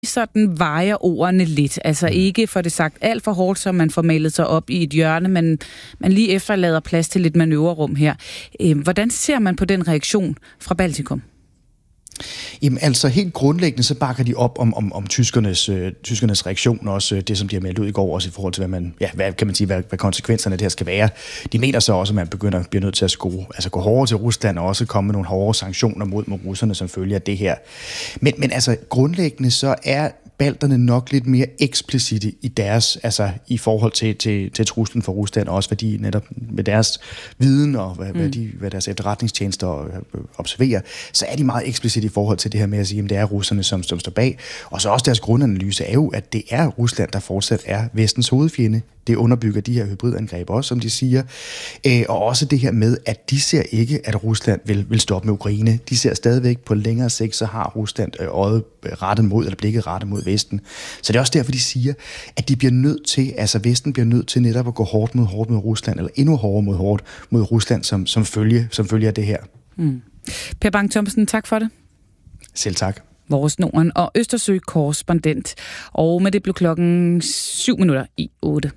sådan vejer ordene lidt. Altså ikke for det sagt alt for hårdt, så man får malet sig op i et hjørne, men man lige efterlader plads til lidt manøvrerum her. Hvordan ser man på den reaktion fra Baltikum? Jamen altså helt grundlæggende, så bakker de op om tyskernes reaktion, også det, som de har meldt ud i går, også i forhold til, hvad konsekvenserne af det her skal være. De mener så også, at man bliver nødt til at gå hårdere til Rusland, og også komme med nogle hårdere sanktioner mod russerne, som følger af det her. Men altså grundlæggende, så er balterne nok lidt mere eksplicite i deres, altså i forhold til truslen for Rusland, og også hvad de netop med deres viden og hvad deres efterretningstjenester observerer, så er de meget eksplicite i forhold til det her med at sige, at det er russerne, som står bag. Og så også deres grundanalyse er jo, at det er Rusland, der fortsat er Vestens hovedfjende. Det underbygger de her hybridangreb også, som de siger. Og også det her med, at de ser ikke, at Rusland vil stoppe med Ukraine. De ser stadigvæk på længere sigt, så har Rusland blikket rettet mod Vesten. Så det er også derfor, de siger, at de bliver nødt til, altså Vesten bliver nødt til netop at gå hårdt mod Rusland, eller endnu hårdere mod Rusland, som følger det her. Per Bang-Thomsen, tak for det. Selv tak. Vores Norden- og Østersø-korrespondent. Og med det blev klokken 7:07.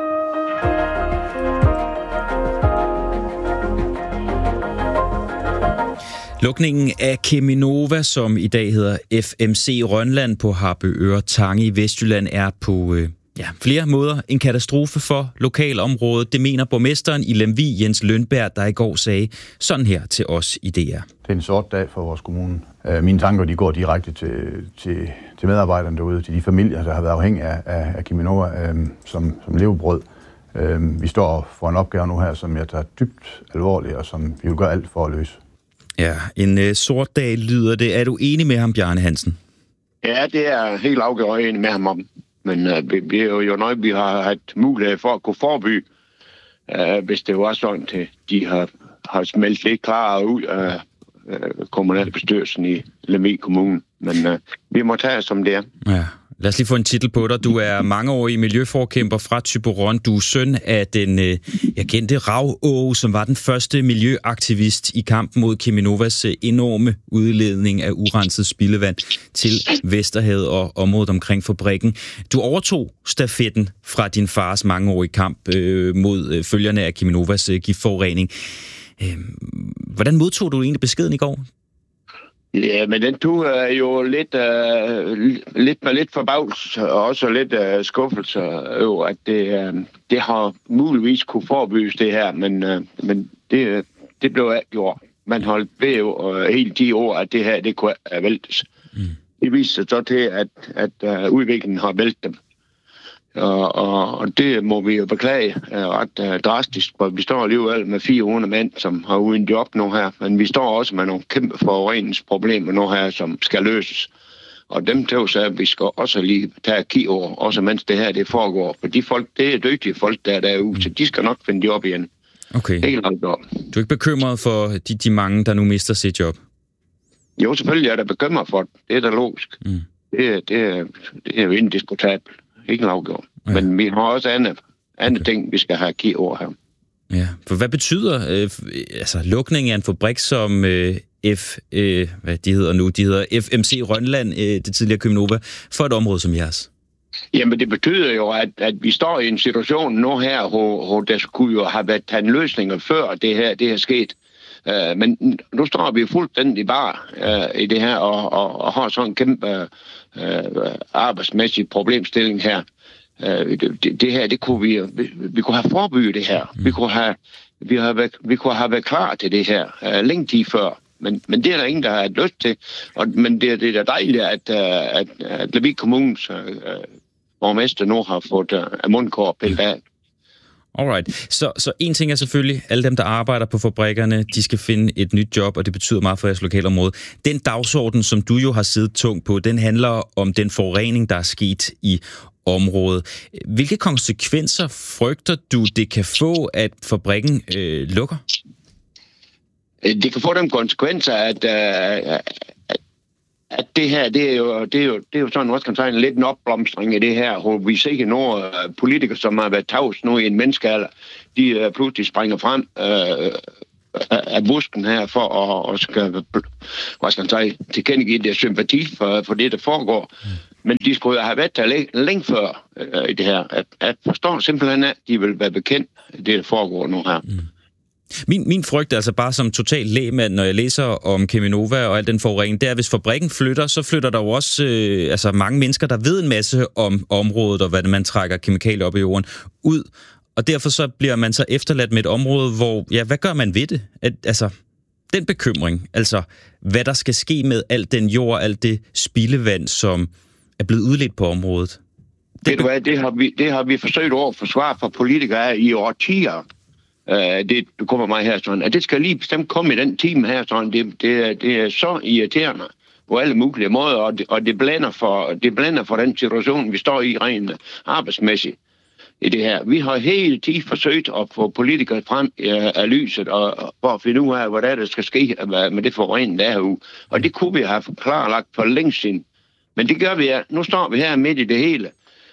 Lukningen af Cheminova, som i dag hedder FMC Rønland på Harboøre Tange i Vestjylland, er på flere måder en katastrofe for lokalområdet. Det mener borgmesteren i Lemvig, Jens Lønberg, der i går sagde sådan her til os i DR. Det er en sort dag for vores kommune. Mine tanker de går direkte til medarbejderne derude, til de familier, der har været afhængige af Cheminova som levebrød. Vi står for en opgave nu her, som jeg tager dybt alvorligt, og som vi vil gøre alt for at løse. Ja, en sort dag lyder det. Er du enig med ham, Bjarne Hansen? Ja, det er helt afgjort enig med ham om. Men vi er jo noget, vi har haft mulighed for at kunne forebygge, hvis det var sådan, at de har smeltet lidt klarere ud af kommunalbestyrelsen i Lemvig Kommune. Men vi må tage som det er. Ja. Lad os lige få en titel på dig. Du er mangeårig miljøforkæmper fra Thyborøn. Du er søn af den kendte Rav-Åge, som var den første miljøaktivist i kampen mod Cheminovas enorme udledning af urenset spildevand til Vesterhavet og området omkring fabrikken. Du overtog stafetten fra din fars mangeårige kamp mod følgerne af Cheminovas giftforurening. Hvordan modtog du egentlig beskeden i går? Ja, men den tog jo lidt forbavselse og også lidt skuffelse over, at det har muligvis kunne forebygges det her, men det blev ikke gjort. Man holdt ved jo hele de år, at det her det kunne væltes. Det viser sig så til, at udviklingen har væltet dem. Og det må vi jo beklage ret drastisk, for vi står alligevel med 400 mænd, som har uden job nu her, men vi står også med nogle kæmpe forureningsproblemer nu her, som skal løses. Og dem tævser, at vi skal også lige tage kig over, også mens det her det foregår. For de folk, det er dygtige folk, der er derude, så de skal nok finde job igen. Okay. Helt langt op. Du er ikke bekymret for de mange, der nu mister sit job? Jo, selvfølgelig er der bekymret for det. Det er da logisk. Det er jo indiskutabelt. Ikke afgjort. Ja. Men vi har også andre ting, vi skal have kig over her. Ja, for hvad betyder lukningen af en fabrik som hvad de hedder nu? De hedder FMC Rønland, det tidligere Cheminova, for et område som jeres? Jamen, det betyder jo, at vi står i en situation nu her, hvor der skulle jo have været taget løsninger før det her sket. Men nu står vi fuldstændig bare i det her og har sådan en kæmpe arbejdsmæssig problemstilling her. Det her, det kunne vi kunne have forebygget det her. Vi kunne have været klar til det her længe tid før. Men det er der ingen, der har lyst til. Men det er da dejligt, at Lemvig Kommunes borgmester nu har fået mundkår pillet af. Alright. Så en ting er selvfølgelig, alle dem, der arbejder på fabrikkerne, de skal finde et nyt job, og det betyder meget for jeres lokalområde. Den dagsorden, som du jo har siddet tungt på, den handler om den forurening, der er sket i området. Hvilke konsekvenser frygter du, det kan få, at fabrikken lukker? Det kan få den konsekvenser, at det her, det er jo sådan, også kan sige, lidt en opblomstring i det her, hvor vi ser nogle politikere, som har været tavs nu i en menneskealder, de pludselig springer frem af busken her for at skal, hvad skal man sige, tilkendegive deres sympati for det, der foregår. Men de skulle jo have været der længe før i det her. At forstår simpelthen, at de vil være bekendt det, der foregår nu her. Min frygt er altså bare som total lægmand, når jeg læser om Cheminova og al den forurening, det er, at hvis fabrikken flytter, så flytter der jo også mange mennesker, der ved en masse om området og hvad man trækker kemikalier op i jorden ud. Og derfor så bliver man så efterladt med et område, hvor, hvad gør man ved det? Den bekymring, altså hvad der skal ske med alt den jord, alt det spildevand, som er blevet udledt på området. Det har vi forsøgt at forsvare for politikere i årtier. Det kommer mig her sådan, at det skal lige bestemt komme i den time her sådan. Det er så irriterende på alle mulige måder, og det blænder for den situation, vi står i rent arbejdsmæssigt i det her. Vi har hele tiden forsøgt at få politikere frem af lyset og for at finde ud af, hvad der skal ske med det forurening, der er herude. Og det kunne vi have klarlagt for længe siden. Men det gør vi. Nu står vi her midt i det hele.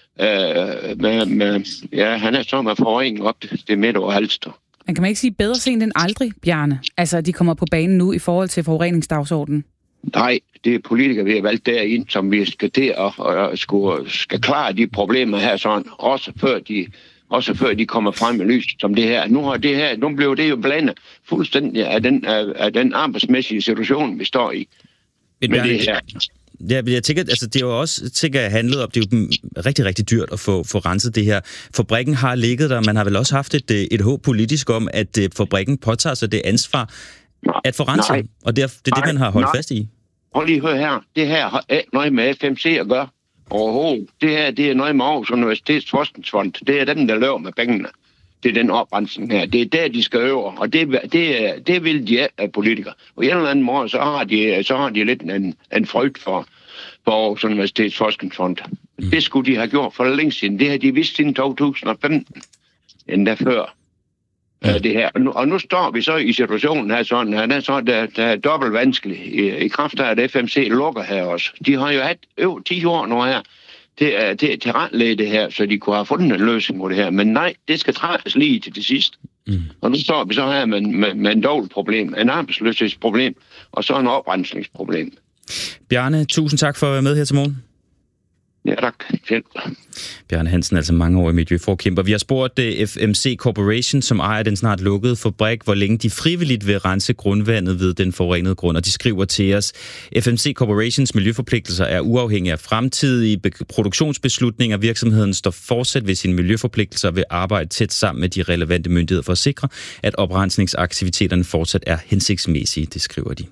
Han er så med forurening op det midt over Halster. Men kan man ikke sige bedre sent end aldrig, Bjarne? Altså, de kommer på banen nu i forhold til forureningsdagsordenen? Nej, det er politikere, vi har valgt derind, som vi skal til at skal klare de problemer her sådan, også før de kommer frem med lys som det her. Nu blev det jo blandet fuldstændig af den arbejdsmæssige situation, vi står i. Med det her. Ja, jeg tænker, altså det er jo også, handlet om, det er jo rigtig, rigtig dyrt at få renset det her. Fabrikken har ligget der, man har vel også haft et håb politisk om, at fabrikken påtager sig det ansvar at få renset, og det er det, man har holdt fast i. Prøv lige at høre her, det her har noget med FMC at gøre overhovedet. Det her, det er noget med Aarhus Universitets Forskningsfond. Det er dem, der løber med pengene. Det er den oprensning her. Det er der, de skal øve, og det vil de af politikere. Og i en eller anden måde, så har de lidt en frygt for Aarhus Universitets Forskningsfond. Det skulle de have gjort for længe siden. Det har de vidst siden 2015, endda før det her. Og nu står vi så i situationen her sådan, der er dobbelt vanskelig i kraft af, at FMC lukker her også. De har jo haft over 10 år nu her til at retlægge det her, så de kunne have fundet en løsning på det her. Men nej, det skal trædes lige til det sidste. Og nu står vi så her med en dobbelt problem, en arbejdsløshedsproblem, og så en oprensningsproblem. Bjarne, tusind tak for at være med her til morgen. Ja, tak. Bjarne Hansen, altså mangeårig miljøforkæmper. Vi har spurgt FMC Corporation, som ejer den snart lukkede fabrik, hvor længe de frivilligt vil rense grundvandet ved den forurenede grund. Og de skriver til os, FMC Corporations miljøforpligtelser er uafhængige af fremtidige produktionsbeslutninger. Virksomheden står fortsat ved sine miljøforpligtelser og vil arbejde tæt sammen med de relevante myndigheder for at sikre, at oprensningsaktiviteterne fortsat er hensigtsmæssige, det skriver de.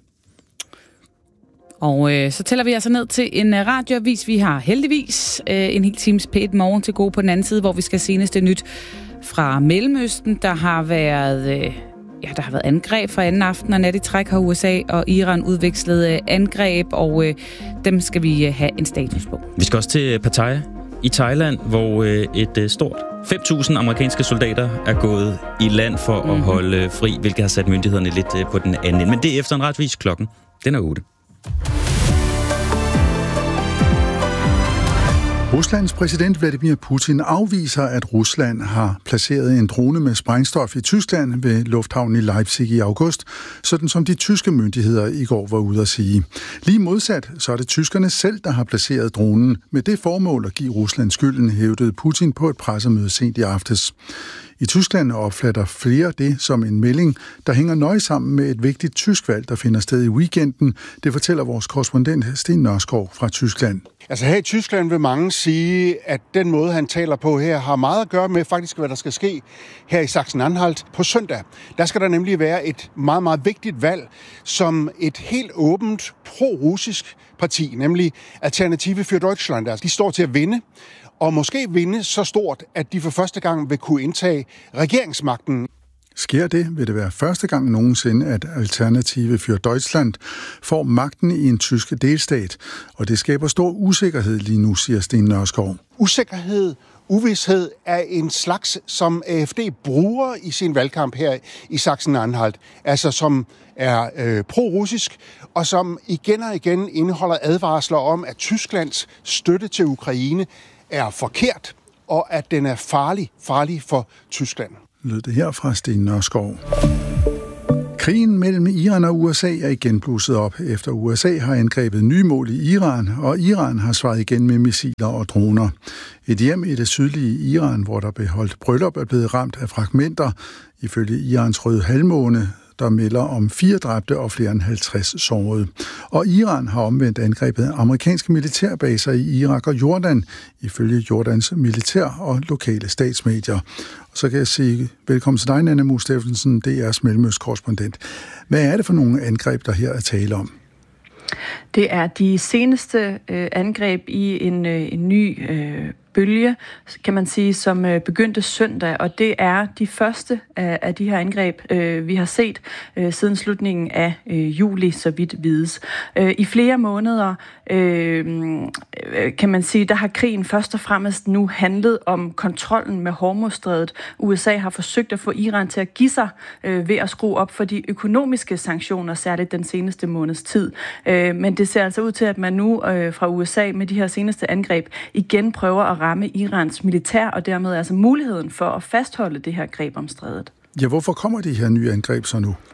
Og så tæller vi altså ned til en radioavis. Vi har heldigvis en hel times P1 Morgen til gode på den anden side, hvor vi skal seneste nyt fra Mellemøsten. Der har været angreb fra anden aften, og nat i træk har USA og Iran udvekslet angreb, og dem skal vi have en status på. Vi skal også til Pattaya i Thailand, hvor et stort 5.000 amerikanske soldater er gået i land for at holde fri, hvilket har sat myndighederne lidt på den anden. Men det er efter en retvis klokken. Den er 8. Ruslands præsident Vladimir Putin afviser, at Rusland har placeret en drone med sprængstof i Tyskland ved lufthavnen i Leipzig i august, sådan som de tyske myndigheder i går var ude at sige. Lige modsat, så er det tyskerne selv, der har placeret dronen med det formål at give Rusland skylden, hævdede Putin på et pressemøde sent i aftes. I Tyskland opfatter flere det som en melding, der hænger nøje sammen med et vigtigt tysk valg, der finder sted i weekenden. Det fortæller vores korrespondent Sten Nørskov fra Tyskland. Altså her i Tyskland vil mange sige, at den måde, han taler på her, har meget at gøre med faktisk, hvad der skal ske her i Sachsen-Anhalt på søndag. Der skal der nemlig være et meget, meget vigtigt valg, som et helt åbent pro-russisk parti, nemlig Alternative für Deutschland. Altså, de står til at vinde, og måske vinde så stort, at de for første gang vil kunne indtage regeringsmagten. Sker det, vil det være første gang nogensinde, at Alternative für Deutschland får magten i en tysk delstat. Og det skaber stor usikkerhed lige nu, siger Sten Nørskov. Usikkerhed, uvished er en slags, som AfD bruger i sin valgkamp her i Sachsen-Anhalt. Altså som er pro-russisk, og som igen og igen indeholder advarsler om, at Tysklands støtte til Ukraine er forkert, og at den er farlig for Tyskland. Lød det her fra Sten Nørskov. Krigen mellem Iran og USA er igen blusset op, efter USA har angrebet nye mål i Iran, og Iran har svaret igen med missiler og droner. Et hjem i det sydlige Iran, hvor der blev holdt bryllup, er blevet ramt af fragmenter. Ifølge Irans Røde Halvmåne, der melder om 4 dræbte og flere end 50 sårede. Og Iran har omvendt angrebet amerikanske militærbaser i Irak og Jordan, ifølge Jordans militær og lokale statsmedier. Og så kan jeg sige velkommen til dig, Nanna Mue Steffensen, DR's mellemøstkorrespondent. Hvad er det for nogle angreb, der her er tale om? Det er de seneste angreb i en ny bølge, kan man sige, som begyndte søndag, og det er de første af de her angreb, vi har set siden slutningen af juli, så vidt vides. I flere måneder, kan man sige, der har krigen først og fremmest nu handlet om kontrollen med Hormuzstrædet. USA har forsøgt at få Iran til at give sig ved at skrue op for de økonomiske sanktioner, særligt den seneste måneds tid. Men det ser altså ud til, at man nu fra USA med de her seneste angreb igen prøver at ramme Irans militær, og dermed altså muligheden for at fastholde det her greb om strædet. Ja, hvorfor kommer de her nye angreb så nu?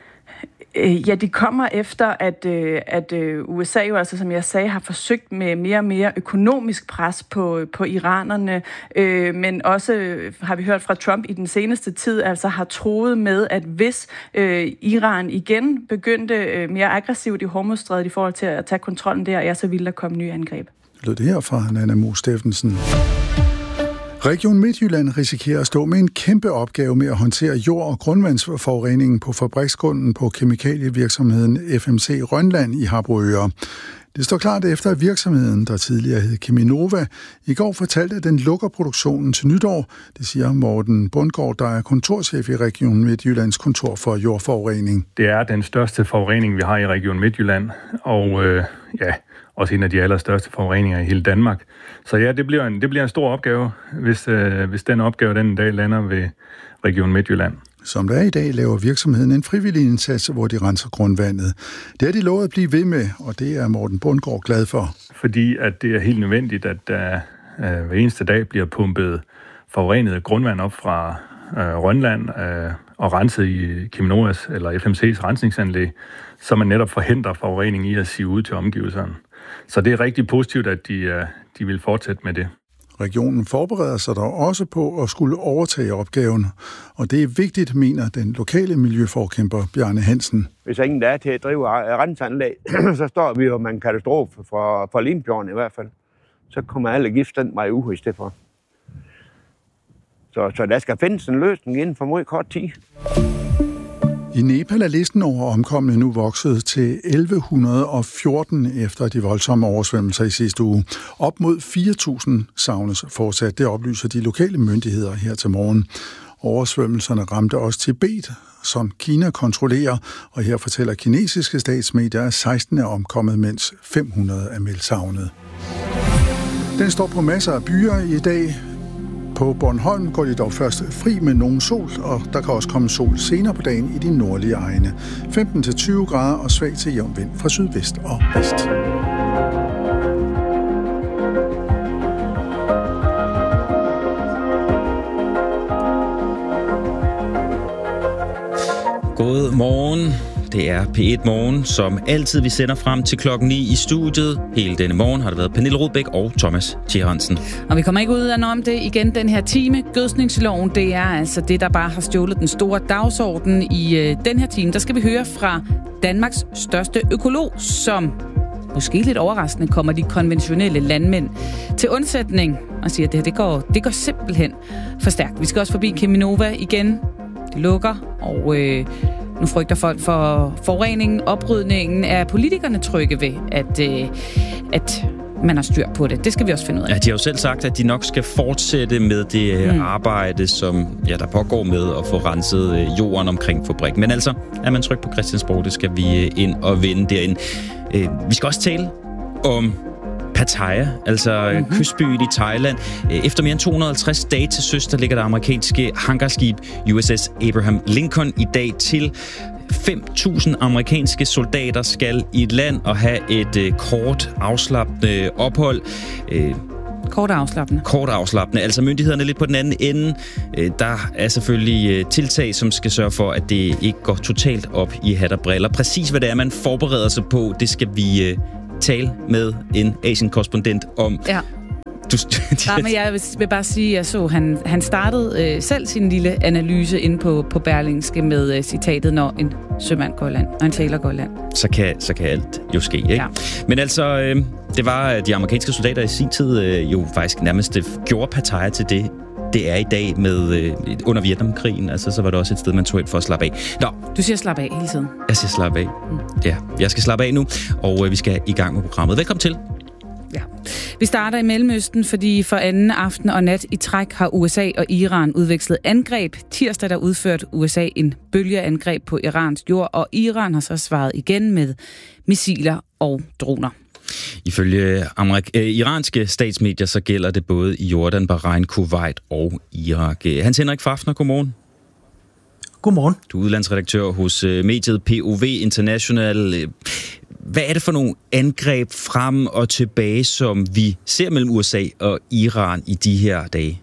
Ja, de kommer efter, at USA jo altså, som jeg sagde, har forsøgt med mere og mere økonomisk pres på iranerne, men også har vi hørt fra Trump i den seneste tid, altså har troet med, at hvis Iran igen begyndte mere aggressivt i Hormuzstrædet i forhold til at tage kontrollen der, ja, så ville der komme nye angreb. Lød det her fra Nanna Mue Steffensen. Region Midtjylland risikerer at stå med en kæmpe opgave med at håndtere jord- og grundvandsforureningen på fabriksgrunden på kemikalievirksomheden FMC Rønland i Harboøre. Det står klart efter, at virksomheden, der tidligere hed Cheminova, i går fortalte, at den lukker produktionen til nytår. Det siger Morten Bundgaard, der er kontorchef i Region Midtjyllands kontor for jordforurening. Det er den største forurening, vi har i Region Midtjylland, og også en af de allerstørste forureninger i hele Danmark. Så ja, det bliver en stor opgave, hvis den opgave den dag lander ved Region Midtjylland. Som der er i dag, laver virksomheden en frivillig indsats, hvor de renser grundvandet. Det er de lovet at blive ved med, og det er Morten Bundgaard glad for. Fordi at det er helt nødvendigt, at der hver eneste dag bliver pumpet forurenet grundvand op fra Rønland og renset i Cheminovas eller FMC's rensningsanlæg, så man netop forhindrer forurening i at sive ud til omgivelserne. Så det er rigtig positivt, at de vil fortsætte med det. Regionen forbereder sig dog også på at skulle overtage opgaven, og det er vigtigt, mener den lokale miljøforkæmper Bjarne Hansen. Hvis ingen der er til at drive renseanlæg, så står vi jo med en katastrofe for Limfjorden i hvert fald. Så kommer alle gift den vej ud i stedet for. Så der skal findes en løsning inden for meget kort tid. I Nepal er listen over omkomne nu vokset til 1114 efter de voldsomme oversvømmelser i sidste uge. Op mod 4.000 savnes fortsat, det oplyser de lokale myndigheder her til morgen. Oversvømmelserne ramte også Tibet, som Kina kontrollerer, og her fortæller kinesiske statsmedier, at 16 er omkommet, mens 500 er meldt savnet. Den står på masser af byer i dag. På Bornholm går de dog først fri med nogen sol, og der kan også komme sol senere på dagen i de nordlige egne. 15-20 grader og svag til jævn vind fra sydvest og vest. God morgen. Det er P1 Morgen, som altid vi sender frem til klokken 9 i studiet. Hele denne morgen har det været Pernille Rudbæk og Thomas Tjerensen. Og vi kommer ikke ud af om det igen den her time. Gødsningsloven, det er altså det, der bare har stjålet den store dagsorden i den her time. Der skal vi høre fra Danmarks største økolog, som måske lidt overraskende kommer de konventionelle landmænd til undsætning og siger, at det går simpelthen for stærkt. Vi skal også forbi Cheminova igen. Det lukker, og nu frygter folk for forureningen, oprydningen. Er politikerne trygge ved, at man har styr på det? Det skal vi også finde ud af. Ja, de har jo selv sagt, at de nok skal fortsætte med det arbejde, som der pågår med at få renset jorden omkring fabrikken. Men altså, er man tryg på Christiansborg, det skal vi ind og vende derinde. Vi skal også tale om Pattaya, altså kystbyen i Thailand. Efter mere end 250 dage til søs, der ligger det amerikanske hangarskib USS Abraham Lincoln i dag til. 5.000 amerikanske soldater skal i et land og have et kort afslappende ophold. Kort og afslappende. Altså myndighederne er lidt på den anden ende. Der er selvfølgelig tiltag, som skal sørge for, at det ikke går totalt op i hat og briller. Præcis hvad det er, man forbereder sig på, det skal vi tale med en Asien-korrespondent om. Ja. Men jeg vil bare sige, at jeg så, han startede selv sin lille analyse inde på Berlingske med citatet, når en sømand går i land, og en taler går i land. Så kan alt jo ske, ikke? Ja. Men altså, det var de amerikanske soldater i sin tid jo faktisk nærmest gjorde Pattaya til det er i dag med under Vietnamkrigen. Altså, så var det også et sted, man tog ind for at slappe af. Nå. Du siger slappe af hele tiden. Jeg siger slappe af. Ja, jeg skal slappe af nu, og vi skal i gang med programmet. Velkommen til. Ja. Vi starter i Mellemøsten, fordi for anden aften og nat i træk har USA og Iran udvekslet angreb. Tirsdag der udførte USA en bølgeangreb på Irans jord, og Iran har så svaret igen med missiler og droner. Ifølge iranske statsmedier så gælder det både i Jordan, Bahrain, Kuwait og Irak. Hans Henrik Fafner, godmorgen. Godmorgen. Du er udlandsredaktør hos mediet POV International. Hvad er det for nogle angreb frem og tilbage, som vi ser mellem USA og Iran i de her dage?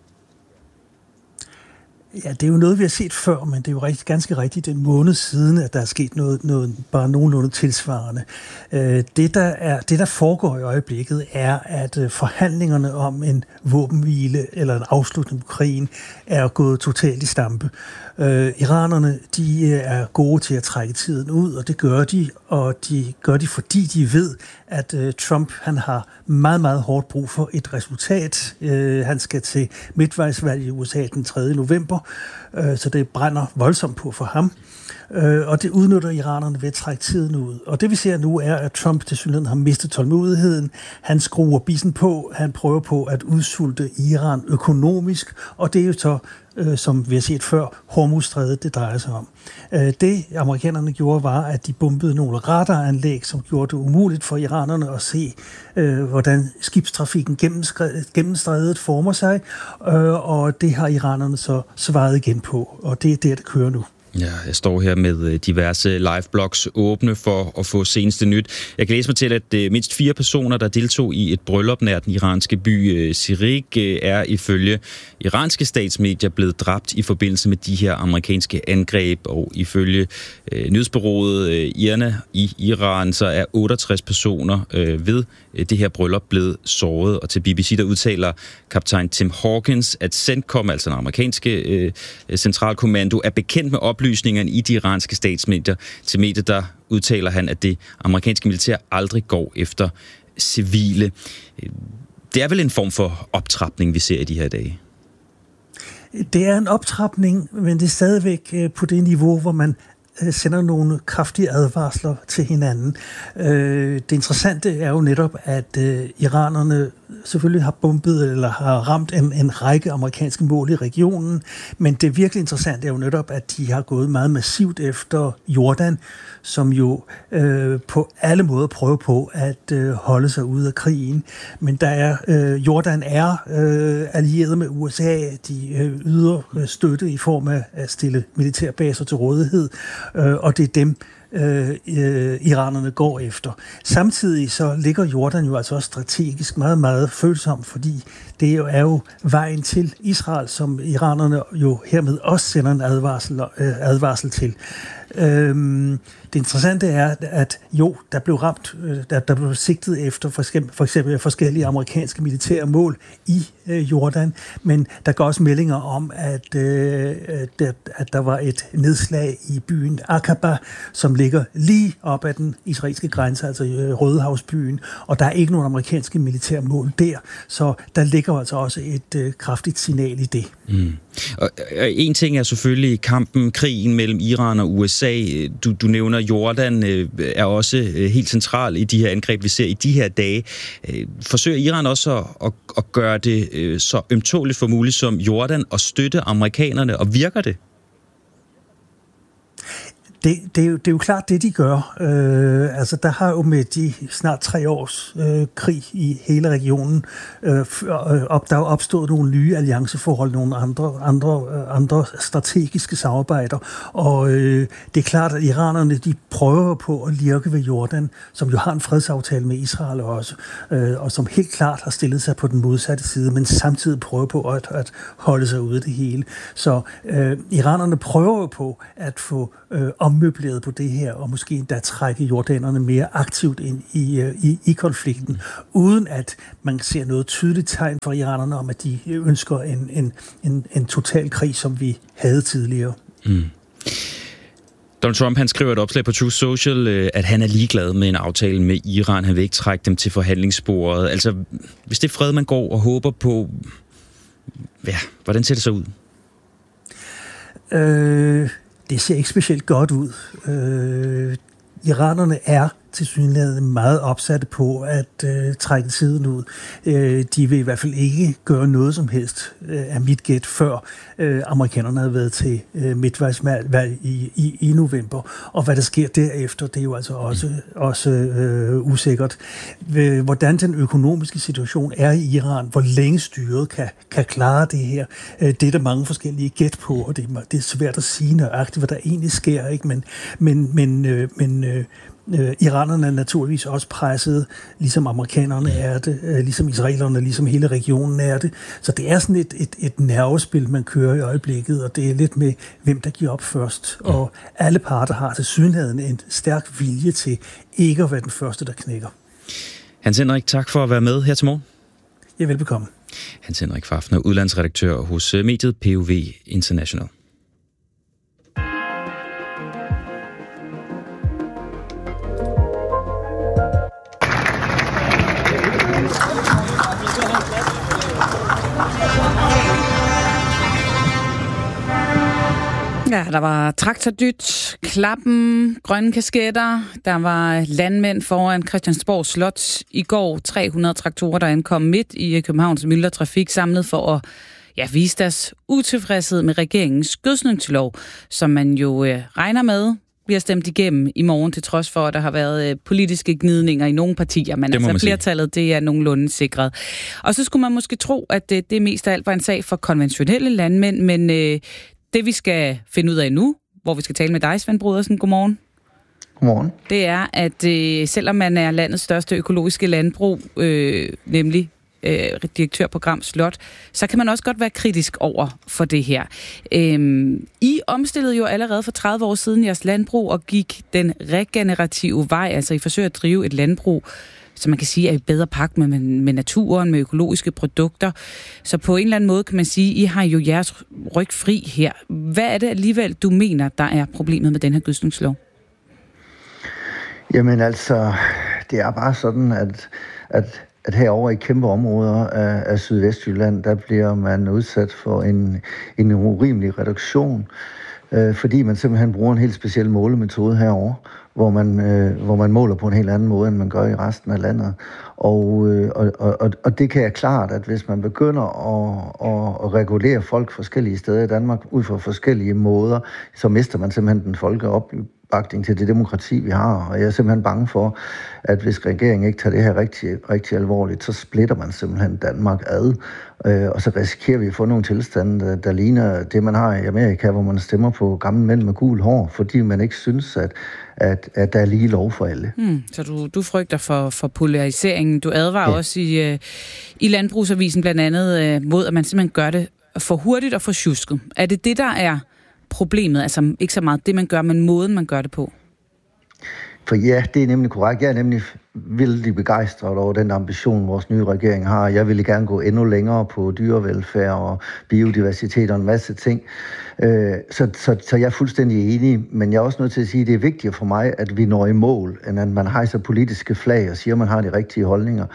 Ja, det er jo noget, vi har set før, men det er jo ganske rigtigt en måned siden, at der er sket noget bare nogenlunde tilsvarende. Det, der foregår i øjeblikket, er, at forhandlingerne om en våbenhvile eller en afslutning på krigen er gået totalt i stampe. Iranerne, de er gode til at trække tiden ud, og det gør de, fordi de ved, at Trump han har meget, meget hårdt brug for et resultat. Han skal til midtvejsvalg i USA den 3. november, så det brænder voldsomt på for ham. Og det udnytter iranerne ved at trække tiden ud. Og det vi ser nu er, at Trump tilsyneladende har mistet tålmodigheden. Han skruer bissen på. Han prøver på at udsulte Iran økonomisk. Og det er jo så, som vi har set før, Hormuzstrædet, det drejer sig om. Det amerikanerne gjorde var, at de bombede nogle radaranlæg, som gjorde det umuligt for iranerne at se, hvordan skibstrafikken gennem strædet former sig. Og det har iranerne så svaret igen på. Og det er det kører nu. Ja, jeg står her med diverse liveblogs åbne for at få seneste nyt. Jeg kan læse mig til, at mindst 4 personer, der deltog i et bryllup nær den iranske by Sirik, er ifølge iranske statsmedier blevet dræbt i forbindelse med de her amerikanske angreb. Og ifølge nyhedsbureauet IRNA i Iran, så er 68 personer ved det her bryllup blevet såret. Og til BBC, der udtaler kaptajn Tim Hawkins, at CENTCOM, altså den amerikanske centralkommando, er bekendt med oplysningerne i de iranske statsmedier. Til mediet, der udtaler han, at det amerikanske militær aldrig går efter civile. Det er vel en form for optrapning, vi ser i de her dage? Det er en optrapning, men det er stadigvæk på det niveau, hvor man sender nogle kraftige advarsler til hinanden. Det interessante er jo netop, at iranerne selvfølgelig har bombet eller har ramt en række amerikanske mål i regionen, men det virkelig interessante er jo netop, at de har gået meget massivt efter Jordan, som jo på alle måder prøver på at holde sig ude af krigen. Men Jordan er allieret med USA, de yder støtte i form af at stille militærbaser til rådighed, og det er dem, iranerne går efter. Samtidig så ligger Jordan jo altså også strategisk meget, meget følsom, fordi det er jo vejen til Israel, som iranerne jo hermed også sender en advarsel til. Det interessante er, at jo, der blev ramt, der blev sigtet efter for eksempel forskellige amerikanske militære mål i Jordan, men der går også meldinger om, at der var et nedslag i byen Aqaba, som ligger lige op ad den israelske grænse, altså i Rødehavsbyen, og der er ikke nogen amerikanske militære mål der, så der ligger altså også et kraftigt signal i det. Mm. Og en ting er selvfølgelig krigen mellem Iran og USA. Du nævner Jordan er også helt central i de her angreb, vi ser i de her dage. Forsøger Iran også at gøre det så ømtåligt for muligt som Jordan og støtte amerikanerne, og virker det? Det er jo klart det, de gør. Altså, der har jo med de snart 3 års krig i hele regionen, der er opstået nogle nye allianceforhold, nogle andre strategiske samarbejder. Og det er klart, at iranerne, de prøver på at lirke ved Jordan, som jo har en fredsaftale med Israel også, og som helt klart har stillet sig på den modsatte side, men samtidig prøver på at holde sig ude af det hele. Så iranerne prøver på at få ommøbleret på det her, og måske endda trække jordanerne mere aktivt ind i konflikten, uden at man ser noget tydeligt tegn fra iranerne om, at de ønsker en total krig, som vi havde tidligere. Mm. Donald Trump, han skriver et opslag på Truth Social, at han er ligeglad med en aftale med Iran. Han vil ikke trække dem til forhandlingsbordet. Altså, hvis det er fred, man går og håber på, ja, hvordan ser det så ud? Det ser ikke specielt godt ud. Iranerne er tilsyneladende meget opsatte på at trække tiden ud. De vil i hvert fald ikke gøre noget som helst af mit gæt, før amerikanerne havde været til midtvejsvalg i november. Og hvad der sker derefter, det er jo altså også usikkert. Hvordan den økonomiske situation er i Iran, hvor længe styret kan klare det her, det er der mange forskellige gæt på, og det er svært at sige nøjagtigt, hvad der egentlig sker, ikke? Men iranerne er naturligvis også presset, ligesom amerikanerne er det, ligesom israelerne, ligesom hele regionen er det. Så det er sådan et nervespil, man kører i øjeblikket, og det er lidt med, hvem der giver op først. Og alle parter har tilsyneladende en stærk vilje til ikke at være den første, der knækker. Hans Henrik, tak for at være med her til morgen. Ja, velbekomme. Hans Henrik Fafner, udlandsredaktør hos mediet POV International. Ja, der var traktordyt, klappen, grønne kasketter. Der var landmænd foran Christiansborg Slot i går. 300 traktorer, der ankom midt i Københavns myldretrafik, samlet for at vise deres utilfredshed med regeringens gødskningslov, som man jo regner med bliver stemt igennem i morgen, til trods for, at der har været politiske gnidninger i nogle partier. Men altså flertallet, det er nogenlunde sikret. Og så skulle man måske tro, at det mest af alt var en sag for konventionelle landmænd, men det vi skal finde ud af nu, hvor vi skal tale med dig, Svend Brodersen, godmorgen. Godmorgen. Det er, at selvom man er landets største økologiske landbrug, nemlig direktør på Gram Slot, så kan man også godt være kritisk over for det her. I omstillede jo allerede for 30 år siden jeres landbrug og gik den regenerative vej, altså I forsøger at drive et landbrug, så man kan sige, er i bedre pagt med naturen, med økologiske produkter. Så på en eller anden måde kan man sige, I har jo jeres ryg fri her. Hvad er det alligevel, du mener, der er problemet med den her gødskningslov? Jamen altså, det er bare sådan, at herovre i kæmpe områder af Sydvestjylland, der bliver man udsat for en urimelig reduktion, fordi man simpelthen bruger en helt speciel målemetode herovre, hvor man måler på en helt anden måde, end man gør i resten af landet. Og det kan jeg klart, at hvis man begynder at regulere folk forskellige steder i Danmark ud fra forskellige måder, så mister man simpelthen den folkeopbakning til det demokrati, vi har. Og jeg er simpelthen bange for, at hvis regeringen ikke tager det her rigtig, rigtig alvorligt, så splitter man simpelthen Danmark ad. Og så risikerer vi at få nogle tilstande, der ligner det, man har i Amerika, hvor man stemmer på gamle mænd med gul hår, fordi man ikke synes, at der er lige lov for alle. Så du frygter for polariseringen. Du advarer også i Landbrugsavisen blandt andet mod, at man simpelthen gør det for hurtigt og for sjusket. Er det det, der er problemet? Altså ikke så meget det, man gør, men måden, man gør det på? For ja, det er nemlig korrekt. Jeg er nemlig vildt begejstret over den ambition, vores nye regering har. Jeg ville gerne gå endnu længere på dyrevelfærd og biodiversitet og en masse ting. Så jeg er fuldstændig enig, men jeg er også nødt til at sige, at det er vigtigere for mig, at vi når i mål, end at man hejser politiske flag og siger, at man har de rigtige holdninger.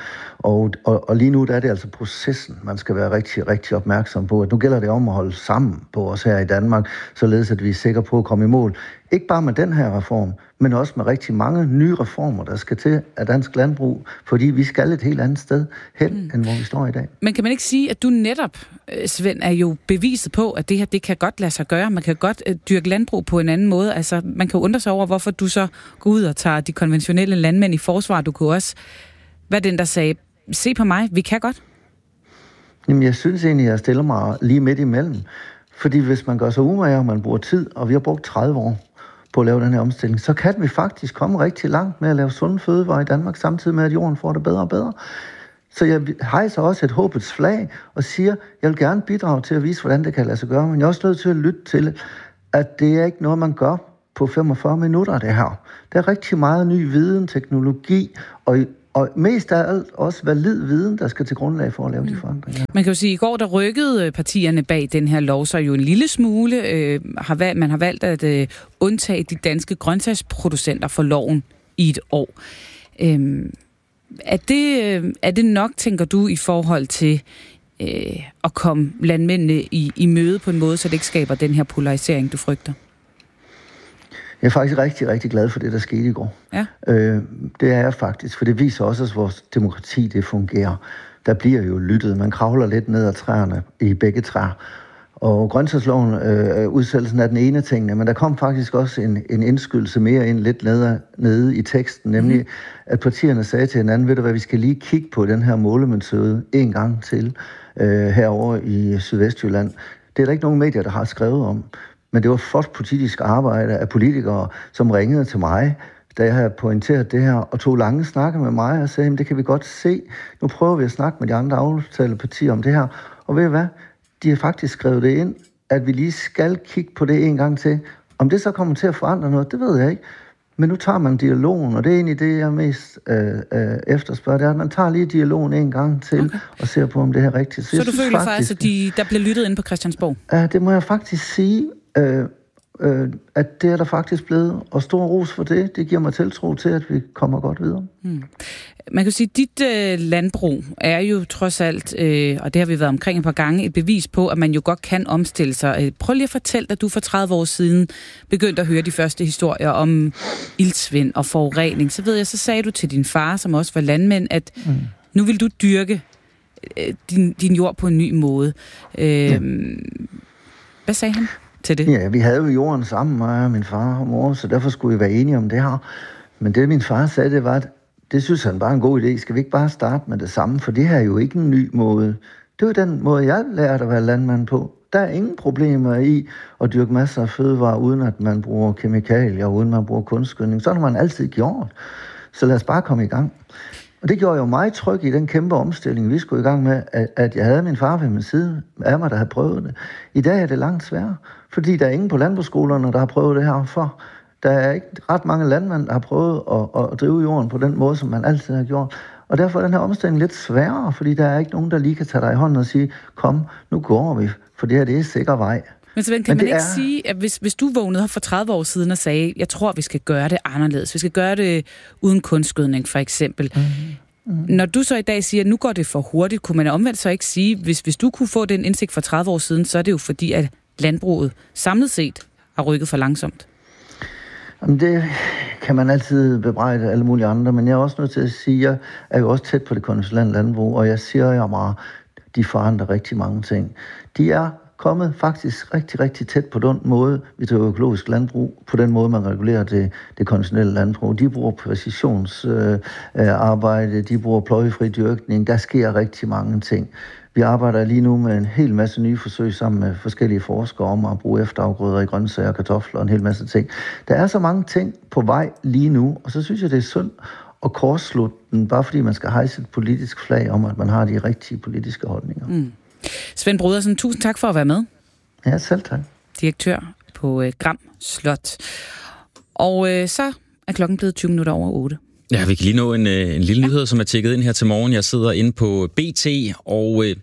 Og lige nu der er det altså processen, man skal være rigtig, rigtig opmærksom på. At nu gælder det om at holde sammen på os her i Danmark, således at vi er sikre på at komme i mål. Ikke bare med den her reform, men også med rigtig mange nye reformer, der skal til af dansk landbrug, fordi vi skal et helt andet sted hen, end hvor vi står i dag. Men kan man ikke sige, at du netop, Svend, er jo beviset på, at det her, det kan godt lade sig gøre. Man kan godt dyrke landbrug på en anden måde. Altså, man kan undre sig over, hvorfor du så går ud og tager de konventionelle landmænd i forsvar. Du kunne også være den, der sagde, se på mig, vi kan godt. Jamen, jeg synes egentlig, jeg stiller mig lige midt imellem. Fordi hvis man gør sig umage, og man bruger tid, og vi har brugt 30 år på at lave den her omstilling, så kan vi faktisk komme rigtig langt med at lave sunde fødevarer i Danmark, samtidig med, at jorden får det bedre og bedre. Så jeg hejser også et håbets flag og siger, jeg vil gerne bidrage til at vise, hvordan det kan lade sig gøre, men jeg er også nødt til at lytte til, at det er ikke noget, man gør på 45 minutter, det her. Der er rigtig meget ny viden, teknologi, og mest af alt også valid viden, der skal til grundlag for at lave de forandringer. Man kan jo sige, at i går der rykkede partierne bag den her lov så jo en lille smule. Man har valgt at undtage de danske grøntsagsproducenter for loven i et år. Er det nok, tænker du, i forhold til at komme landmændene i møde på en måde, så det ikke skaber den her polarisering, du frygter? Jeg er faktisk rigtig, rigtig glad for det, der skete i går. Ja. Det er jeg faktisk, for det viser også, at vores demokrati, det fungerer. Der bliver jo lyttet. Man kravler lidt ned ad træerne i begge træer. Og grøntsagsloven, udsættelsen af den ene ting, men der kom faktisk også en indskydelse mere ind lidt nede i teksten, nemlig at partierne sagde til hinanden, ved du hvad, vi skal lige kigge på den her målemetode en gang til herover i Sydvestjylland. Det er der ikke nogen medier, der har skrevet om. Men det var flot politisk arbejde af politikere, som ringede til mig, da jeg havde pointeret det her, og tog lange snakke med mig og sagde, det kan vi godt se. Nu prøver vi at snakke med de andre aftalepartier om det her. Og ved I hvad? De har faktisk skrevet det ind, at vi lige skal kigge på det en gang til. Om det så kommer til at forandre noget, det ved jeg ikke. Men nu tager man dialogen, og det er egentlig det, jeg mest efterspørger. Det er, at man tager lige dialogen en gang til, og ser på, om det er rigtigt. Så du føler faktisk, at der bliver lyttet inde på Christiansborg? Ja, det må jeg faktisk sige. At det er der faktisk blevet, og stor ros for det. Det giver mig tiltro til, at vi kommer godt videre. Man kan sige, at dit landbrug er jo trods alt, og det har vi været omkring et par gange, et bevis på, at man jo godt kan omstille sig. Prøv lige at fortælle, at du for 30 år siden begyndte at høre de første historier om iltsvind og forurening. Så sagde du til din far, som også var landmand, at nu vil du dyrke din jord på en ny måde. Hvad sagde han til det? Ja, vi havde jo jorden sammen, mig og min far og mor, så derfor skulle vi være enige om det her. Men det, min far sagde, det var, at det synes han bare en god idé. Skal vi ikke bare starte med det samme? For det her er jo ikke en ny måde. Det var den måde, jeg lærte at være landmand på. Der er ingen problemer i at dyrke masser af fødevarer, uden at man bruger kemikalier, uden man bruger kunstgødning. Sådan har man altid gjort. Så lad os bare komme i gang. Og det gjorde jo mig tryg i den kæmpe omstilling, vi skulle i gang med, at jeg havde min far ved min side af mig, der havde prøvet det. I dag er det langt sværere, fordi der er ingen på landbrugsskolerne, der har prøvet det her for. Der er ikke ret mange landmænd, der har prøvet at drive jorden på den måde, som man altid har gjort. Og derfor er den her omstilling lidt sværere, fordi der er ikke nogen, der lige kan tage dig i hånden og sige, kom, nu går vi, for det her, det er sikker vej. Men Svend, kan man ikke sige, at hvis du vågnede her for 30 år siden og sagde, jeg tror, vi skal gøre det anderledes, vi skal gøre det uden kunstgødning for eksempel. Når du så i dag siger, at nu går det for hurtigt, kunne man omvendt så ikke sige, hvis du kunne få den indsigt for 30 år siden, så er det jo fordi, at landbruget samlet set har rykket for langsomt. Jamen det kan man altid bebrejde alle mulige andre, men jeg er også nødt til at sige, at jeg er jo også tæt på det konventionelle landbrug, og jeg siger jo meget, de forandrer rigtig mange ting. De er kommet faktisk rigtig, rigtig tæt på den måde, vi driver økologisk landbrug, på den måde, man regulerer det konventionelle landbrug. De bruger præcisionsarbejde, de bruger pløjefri dyrkning, der sker rigtig mange ting. Vi arbejder lige nu med en hel masse nye forsøg sammen med forskellige forskere om at bruge efterafgrøder i grøntsager, kartofler og en hel masse ting. Der er så mange ting på vej lige nu, og så synes jeg, det er synd at kortslutte den, bare fordi man skal hejse et politisk flag om, at man har de rigtige politiske holdninger. Svend Brodersen, tusind tak for at være med. Ja, selv tak. Direktør på Gram Slot. Og så er klokken blevet 20 minutter over 8. Ja, vi kan lige nå en lille nyhed, som er tjekket ind her til morgen. Jeg sidder inde på BT, og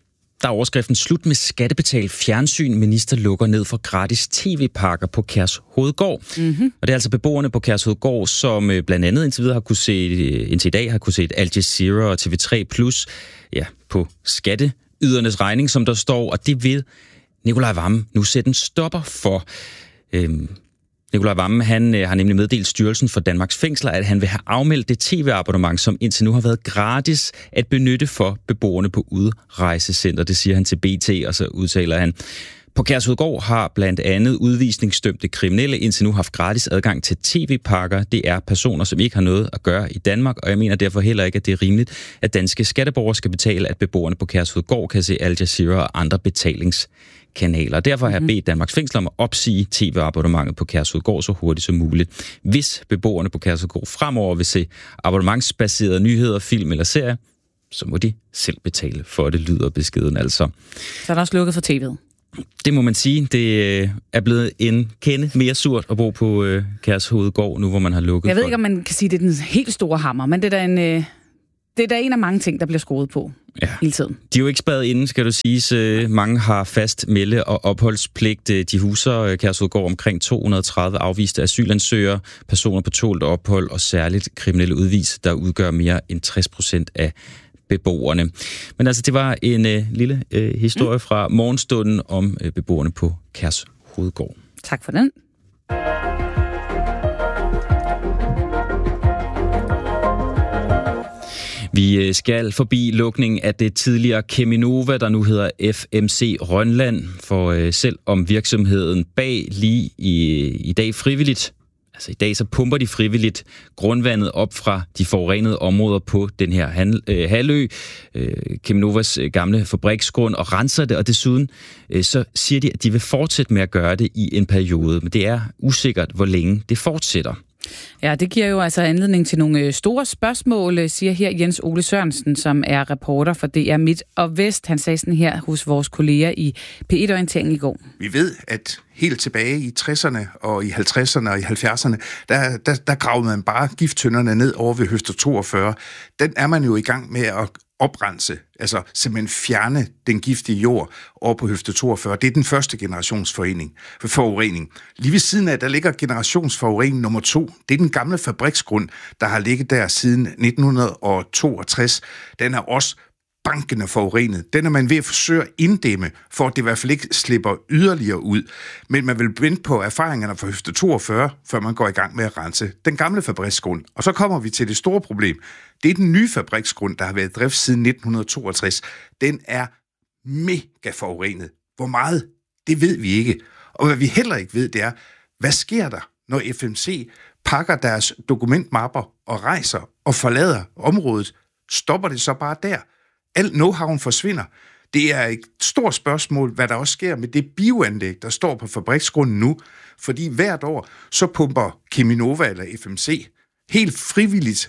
Der er overskriften slut med skattebetalt fjernsyn. Minister lukker ned for gratis tv-pakker på Kærshovedgård. Mm-hmm. Og det er altså beboerne på Kærshovedgård, som blandt andet indtil i dag har kunne se Al Jazeera og TV3+, ja, på skatteydernes regning, som der står, og det vil Nicolai Wammen nu sætte en stopper for. Nicolai Wammen, han har nemlig meddelt Styrelsen for Danmarks Fængsler, at han vil have afmeldt det tv-abonnement, som indtil nu har været gratis at benytte for beboerne på udrejsecenter. Det siger han til BT, og så udtaler han: på Kærshovedgård har blandt andet udvisningsdømte kriminelle indtil nu haft gratis adgang til tv-pakker. Det er personer, som ikke har noget at gøre i Danmark, og jeg mener derfor heller ikke, at det er rimeligt, at danske skatteborgere skal betale, at beboerne på Kærshovedgård kan se Al Jazeera og andre betalingskanaler. Derfor har jeg bedt Danmarks Fængsler om at opsige tv-abonnementet på Kærshovedgård så hurtigt som muligt. Hvis beboerne på Kærshovedgård fremover vil se abonnementsbaserede nyheder, film eller serier, så må de selv betale for det, lyder beskeden altså. Så er der også lukket for tv'et. Det må man sige. Det er blevet en kende mere surt at bo på Kærshovedgård, nu hvor man har lukket. Jeg ved ikke, om man kan sige, det er den helt store hammer, men det er da en af mange ting, der bliver skruet på hele tiden. De er jo ikke spadet inden, skal du sige. Mange har fast melde- og opholdspligt. De huser Kærshovedgård omkring 230 afviste asylansøgere, personer på tålt ophold og særligt kriminelle udvis, der udgør mere end 60% af beboerne. Men altså, det var en lille historie fra morgenstunden om beboerne på Kærshovedgård. Tak for den. Vi skal forbi lukningen af det tidligere Cheminova, der nu hedder FMC Rønland, for selv om virksomheden bag lige i dag frivilligt, altså i dag så pumper de frivilligt grundvandet op fra de forurenede områder på den her halvø, Cheminovas gamle fabriksgrund, og renser det, og desuden så siger de, at de vil fortsætte med at gøre det i en periode, men det er usikkert, hvor længe det fortsætter. Ja, det giver jo altså anledning til nogle store spørgsmål, siger her Jens Ole Sørensen, som er reporter for DR Midt og Vest. Han sagde sådan her hos vores kolleger i P1-orienteringen i går. Vi ved, at helt tilbage i 60'erne og i 50'erne og i 70'erne, der gravede man bare gifttønderne ned over ved Høfde 42. Den er man jo i gang med at oprense, altså simpelthen fjerne den giftige jord over på Høfde 42. Det er den første forurening. Lige ved siden af, der ligger generationsforurening nummer 2. Det er den gamle fabriksgrund, der har ligget der siden 1962. Den er også bankende forurenet. Den er man ved at forsøge at inddæmme, for at det i hvert fald ikke slipper yderligere ud. Men man vil vente på erfaringerne fra Høfde 42, før man går i gang med at rense den gamle fabriksgrund. Og så kommer vi til det store problem. Det er den nye fabriksgrund, der har været i drift siden 1962. Den er mega forurenet. Hvor meget? Det ved vi ikke. Og hvad vi heller ikke ved, det er, hvad sker der, når FMC pakker deres dokumentmapper og rejser og forlader området? Stopper det så bare der? Al know-howen forsvinder. Det er et stort spørgsmål, hvad der også sker med det bioanlæg, der står på fabriksgrunden nu. Fordi hvert år, så pumper Cheminova eller FMC helt frivilligt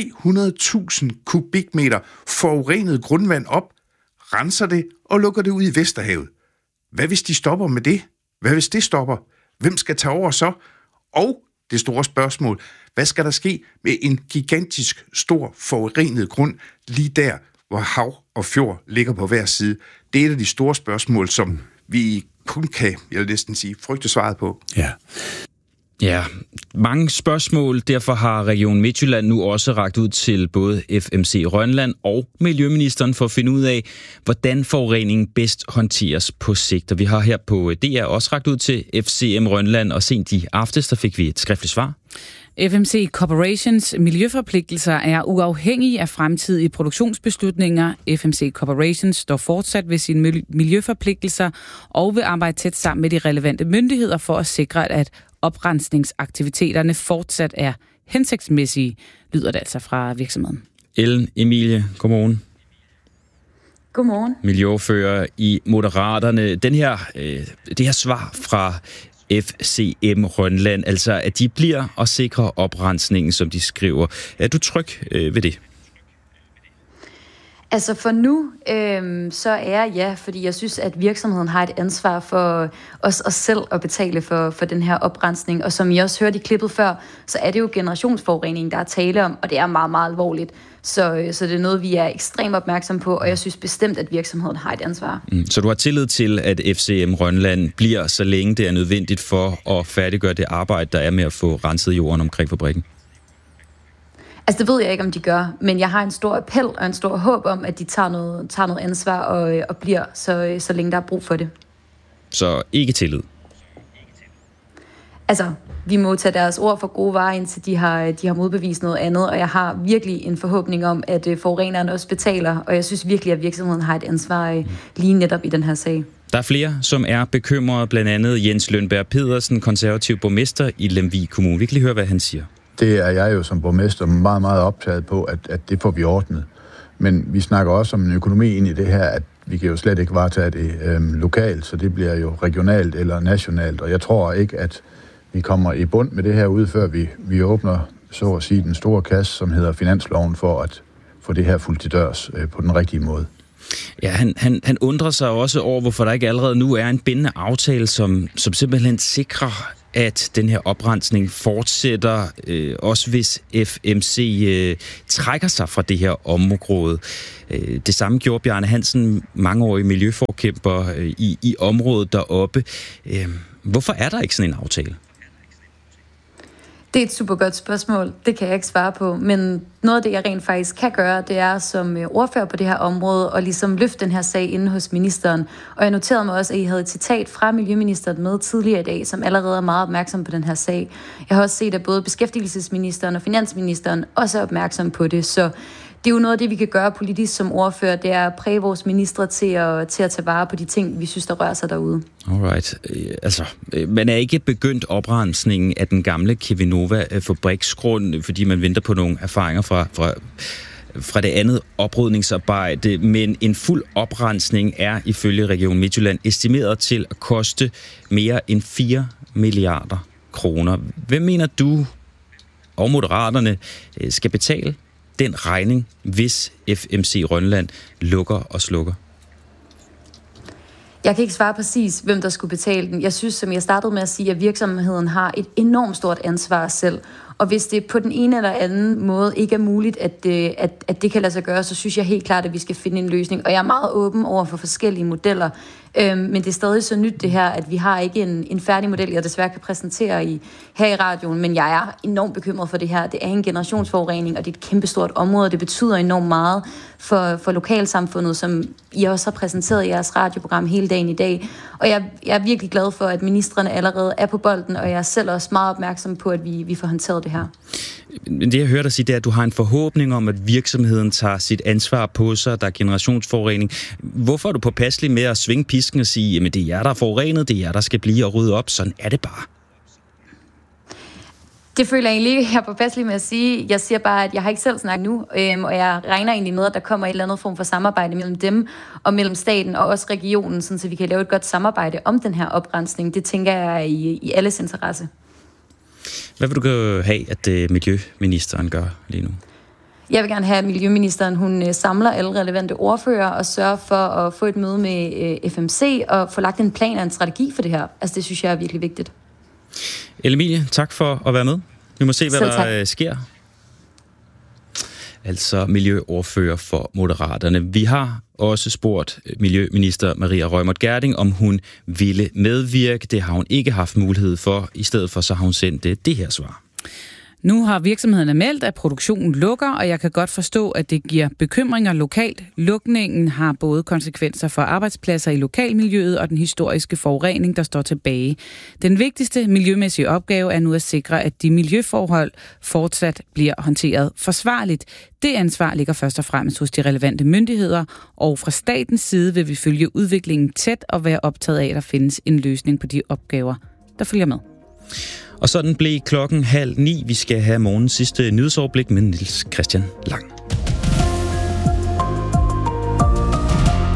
300.000 kubikmeter forurenet grundvand op, renser det og lukker det ud i Vesterhavet. Hvad hvis de stopper med det? Hvad hvis det stopper? Hvem skal tage over så? Og det store spørgsmål, hvad skal der ske med en gigantisk stor forurenet grund lige der, hvor hav og fjord ligger på hver side? Det er et af de store spørgsmål, som vi kun kan, jeg vil næsten sige, frygte svaret på. Ja, mange spørgsmål. Derfor har Region Midtjylland nu også rakt ud til både FMC Rønland og Miljøministeren for at finde ud af, hvordan forureningen bedst håndteres på sigt. Og vi har her på DR også rakt ud til FCM Rønland, og sent i aftes, der fik vi et skriftligt svar. FMC Corporations miljøforpligtelser er uafhængige af fremtidige produktionsbeslutninger. FMC Corporations står fortsat ved sine miljøforpligtelser og vil arbejde tæt sammen med de relevante myndigheder for at sikre, at oprensningsaktiviteterne fortsat er hensigtsmæssige, lyder det altså fra virksomheden. Ellen Emilie, godmorgen. Godmorgen. Miljøordfører i Moderaterne. Det her svar fra FCM Rønland, altså at de bliver og sikrer oprensningen, som de skriver. Er du tryg ved det? Altså for nu, så er ja, fordi jeg synes, at virksomheden har et ansvar for os selv at betale for den her oprensning. Og som I også hørte i klippet før, så er det jo generationsforurening, der er tale om, og det er meget, meget alvorligt. Så det er noget, vi er ekstremt opmærksom på, og jeg synes bestemt, at virksomheden har et ansvar. Så du har tillid til, at FCM Rønland bliver, så længe det er nødvendigt for at færdiggøre det arbejde, der er med at få renset jorden omkring fabrikken? Altså det ved jeg ikke, om de gør, men jeg har en stor appel og en stor håb om, at de tager noget ansvar og bliver, så længe der er brug for det. Så ikke tillid? Altså, vi må tage deres ord for gode varer, indtil de har modbevist noget andet, og jeg har virkelig en forhåbning om, at forureneren også betaler, og jeg synes virkelig, at virksomheden har et ansvar lige netop i den her sag. Der er flere, som er bekymrede, blandt andet Jens Lønberg Pedersen, konservativ borgmester i Lemvig Kommune. Vi kan lige høre, hvad han siger. Det er jeg jo som borgmester meget, meget optaget på, at det får vi ordnet. Men vi snakker også om en økonomi ind i det her, at vi kan jo slet ikke varetage det lokalt, så det bliver jo regionalt eller nationalt. Og jeg tror ikke, at vi kommer i bund med det her ude, før vi åbner, så at sige, den store kasse, som hedder finansloven, for at få det her fuldt til dørs på den rigtige måde. Ja, han undrer sig også over, hvorfor der ikke allerede nu er en bindende aftale, som simpelthen sikrer, at den her oprensning fortsætter, også hvis FMC trækker sig fra det her område. Det samme gjorde Bjarne Hansen, mangeårig miljøforkæmper i området deroppe. Hvorfor er der ikke sådan en aftale? Det er et super godt spørgsmål. Det kan jeg ikke svare på. Men noget af det, jeg rent faktisk kan gøre, det er som ordfører på det her område, og ligesom løfte den her sag inde hos ministeren. Og jeg noterede mig også, at I havde et citat fra miljøministeren med tidligere i dag, som allerede er meget opmærksom på den her sag. Jeg har også set, at både beskæftigelsesministeren og finansministeren også er opmærksom på det. Så det er jo noget af det, vi kan gøre politisk som ordfører, det er at præge vores ministre til at tage vare på de ting, vi synes, der rører sig derude. Alright. Altså, man er ikke begyndt oprensningen af den gamle Cheminova-fabriksgrund, fordi man venter på nogle erfaringer fra det andet oprydningsarbejde, men en fuld oprensning er ifølge Region Midtjylland estimeret til at koste mere end 4 milliarder kroner. Hvem mener du og Moderaterne skal betale den regning, hvis FMC Rønland lukker og slukker? Jeg kan ikke svare præcis, hvem der skulle betale den. Jeg synes, som jeg startede med at sige, at virksomheden har et enormt stort ansvar selv. Og hvis det på den ene eller anden måde ikke er muligt, at det kan lade sig gøre, så synes jeg helt klart, at vi skal finde en løsning. Og jeg er meget åben over for forskellige modeller. Men det er stadig så nyt det her, at vi har ikke en færdig model, jeg desværre kan præsentere her i radioen. Men jeg er enormt bekymret for det her. Det er en generationsforurening, og det er et kæmpestort område. Det betyder enormt meget for lokalsamfundet, som I også har præsenteret i jeres radioprogram hele dagen i dag. Og jeg er virkelig glad for, at ministrene allerede er på bolden, og jeg er selv også meget opmærksom på, at vi får håndteret det her. Det jeg hørte dig sige, det er, at du har en forhåbning om, at virksomheden tager sit ansvar på sig, der er generationsforurening. Hvorfor er du påpasselig med at svinge pisken og sige, jamen det er jer, der er forurenet, det er jer, der skal blive og rydde op, sådan er det bare? Det føler jeg egentlig ikke, jeg er påpasselig med at sige. Jeg siger bare, at jeg har ikke selv snakket nu, og jeg regner egentlig med, at der kommer et eller andet form for samarbejde mellem dem og mellem staten og også regionen, så vi kan lave et godt samarbejde om den her oprensning. Det tænker jeg er i alles interesse. Hvad vil du have, at miljøministeren gør lige nu? Jeg vil gerne have, at miljøministeren hun samler alle relevante ordfører og sørger for at få et møde med FMC og få lagt en plan og en strategi for det her. Altså det synes jeg er virkelig vigtigt. Emilie, tak for at være med. Vi må se, hvad der sker. Altså miljøordfører for Moderaterne. Vi har også spurgt miljøminister Maria Reumert Gjerding, om hun ville medvirke. Det har hun ikke haft mulighed for. I stedet for så har hun sendt det her svar. Nu har virksomhederne meldt, at produktionen lukker, og jeg kan godt forstå, at det giver bekymringer lokalt. Lukningen har både konsekvenser for arbejdspladser i lokalmiljøet og den historiske forurening, der står tilbage. Den vigtigste miljømæssige opgave er nu at sikre, at de miljøforhold fortsat bliver håndteret forsvarligt. Det ansvar ligger først og fremmest hos de relevante myndigheder, og fra statens side vil vi følge udviklingen tæt og være optaget af, at der findes en løsning på de opgaver, der følger med. Og sådan blev klokken 8:30. Vi skal have morgens sidste nyhedsoverblik med Niels Christian Lang.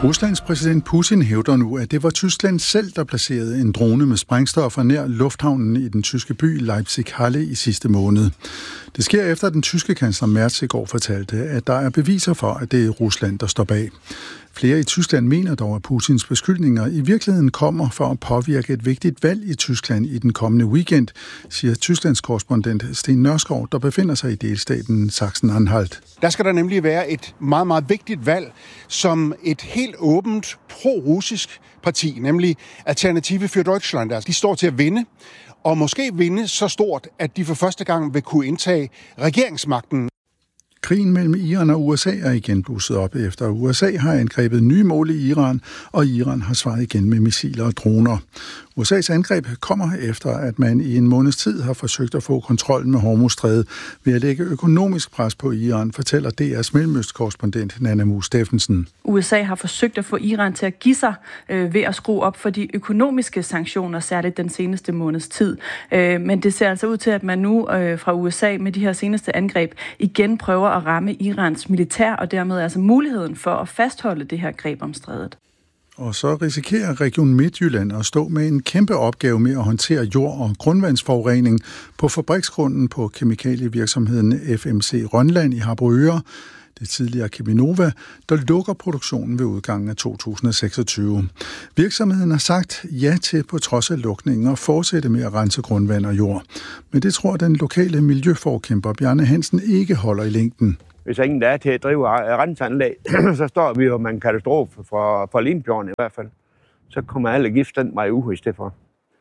Ruslands præsident Putin hævder nu, at det var Tyskland selv, der placerede en drone med sprængstoffer nær lufthavnen i den tyske by Leipzig-Halle i sidste måned. Det sker efter, at den tyske kansler Merz i går fortalte, at der er beviser for, at det er Rusland, der står bag. Flere i Tyskland mener dog, at Putins beskyldninger i virkeligheden kommer for at påvirke et vigtigt valg i Tyskland i den kommende weekend, siger Tysklands korrespondent Sten Nørskov, der befinder sig i delstaten Sachsen-Anhalt. Der skal der nemlig være et meget, meget vigtigt valg, som et helt åbent pro-russisk parti, nemlig Alternative für Deutschland. De står til at vinde, og måske vinde så stort, at de for første gang vil kunne indtage regeringsmagten. Krigen mellem Iran og USA er igen blusset op, efter USA har angrebet nye mål i Iran, og Iran har svaret igen med missiler og droner. USA's angreb kommer efter, at man i en måneds tid har forsøgt at få kontrollen med Hormuzstrædet ved at lægge økonomisk pres på Iran, fortæller DR's mellemøstkorrespondent Nana Mu Steffensen. USA har forsøgt at få Iran til at give sig ved at skrue op for de økonomiske sanktioner, særligt den seneste måneds tid. Men det ser altså ud til, at man nu fra USA med de her seneste angreb igen prøver at ramme Irans militær, og dermed altså muligheden for at fastholde det her greb om strædet. Og så risikerer Region Midtjylland at stå med en kæmpe opgave med at håndtere jord- og grundvandsforurening på fabriksgrunden på kemikalievirksomheden FMC Rønland i Harboøre, det tidligere Cheminova, der lukker produktionen ved udgangen af 2026. Virksomheden har sagt ja til på trods af lukningen at fortsætte med at rense grundvand og jord. Men det tror den lokale miljøforkæmper Bjarne Hansen ikke holder i længden. Hvis ingen der er til at drive renseanlæg, så står vi jo med en katastrofe for Limfjorden i hvert fald. Så kommer alle gift den vej ud i stedet for.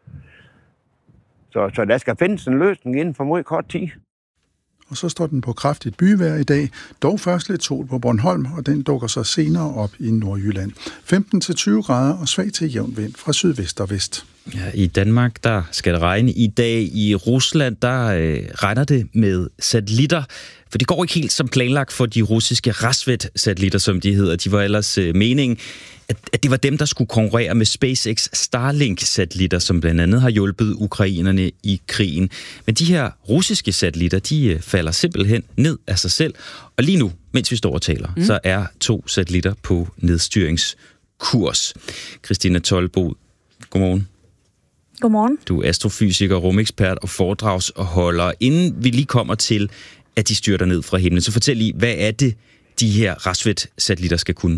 Så der skal findes en løsning inden for meget kort tid. Og så står den på kraftigt byvejr i dag, dog først lidt sol på Bornholm, og den dukker så senere op i Nordjylland. 15-20 grader og svag til jævn vind fra sydvest og vest. Ja, i Danmark, der skal det regne. I dag i Rusland, der regner det med satellitter. For det går ikke helt som planlagt for de russiske Rasvet-satellitter, som de hedder. De var ellers meningen, at det var dem, der skulle konkurrere med SpaceX Starlink-satellitter, som blandt andet har hjulpet ukrainerne i krigen. Men de her russiske satellitter, de falder simpelthen ned af sig selv. Og lige nu, mens vi står og taler, så er 2 satellitter på nedstyringskurs. Christina Tolbo, godmorgen. Godmorgen. Du er astrofysiker, rumekspert og foredragsholder. Inden vi lige kommer til, at de styrter ned fra himlen, så fortæl lige, hvad er det, de her Rasvet-satellitter skal kunne?